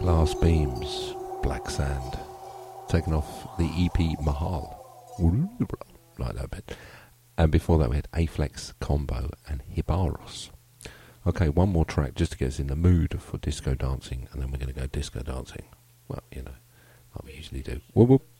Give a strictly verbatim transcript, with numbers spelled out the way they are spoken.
Glass Beams, Black Sand, taken off the E P Mahal, like that bit. And before that we had Aflex Combo and Hibaros. Okay, one more track just to get us in the mood for disco dancing, and then we're going to go disco dancing. Well, you know, like we usually do. Whoop whoop.